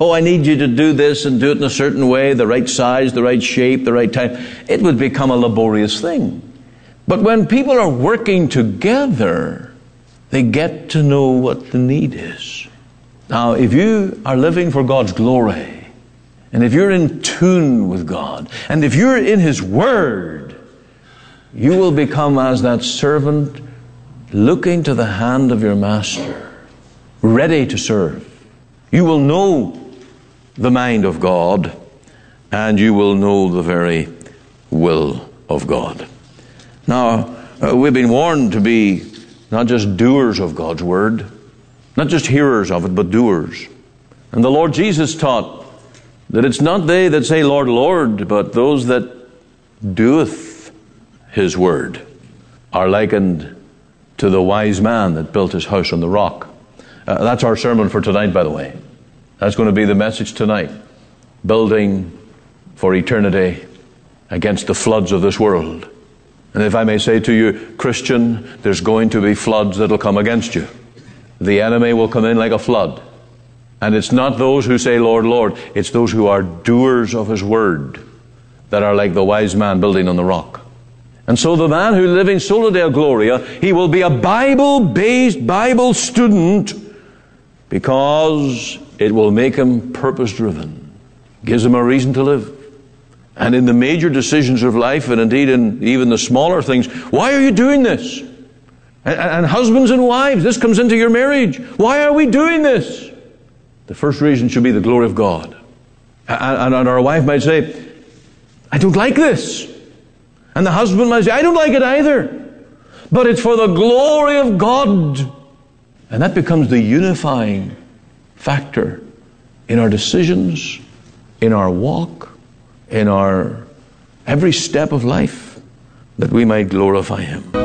Oh, I need you to do this and do it in a certain way, the right size, the right shape, the right time. It would become a laborious thing. But when people are working together, they get to know what the need is. Now, if you are living for God's glory, and if you're in tune with God, and if you're in His Word, you will become as that servant looking to the hand of your master, ready to serve. You will know the mind of God, and you will know the very will of God. Now, we've been warned to be not just doers of God's Word, not just hearers of it, but doers. And the Lord Jesus taught that it's not they that say, Lord, Lord, but those that doeth His Word are likened to the wise man that built his house on the rock. That's our sermon for tonight, by the way. That's going to be the message tonight. Building for eternity against the floods of this world. And if I may say to you, Christian, there's going to be floods that will come against you. The enemy will come in like a flood. And it's not those who say, Lord, Lord. It's those who are doers of His Word that are like the wise man building on the rock. And so the man who living sola Deo Gloria, he will be a Bible-based Bible student because it will make him purpose-driven. Gives him a reason to live. And in the major decisions of life, and indeed in even the smaller things, why are you doing this? And husbands and wives, this comes into your marriage. Why are we doing this? The first reason should be the glory of God. And our wife might say, I don't like this. And the husband might say, I don't like it either. But it's for the glory of God. And that becomes the unifying factor in our decisions, in our walk, in our every step of life, that we might glorify Him.